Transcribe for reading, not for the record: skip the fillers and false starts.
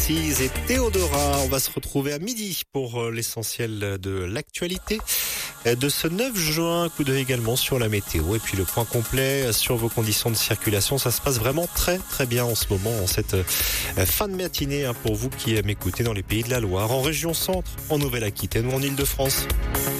Et Théodora, on va se retrouver à midi pour l'essentiel de l'actualité de ce 9 juin. Coup d'œil également sur la météo et puis le point complet sur vos conditions de circulation. Ça se passe vraiment très très bien en ce moment, en cette fin de matinée pour vous qui m'écoutez dans les pays de la Loire, en région centre, en Nouvelle-Aquitaine ou en Île-de-France.